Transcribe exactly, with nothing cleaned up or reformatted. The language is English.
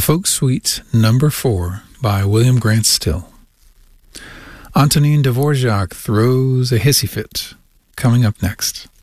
Folk Suite Number four by William Grant Still. Antonin Dvorak throws a hissy fit, coming up next.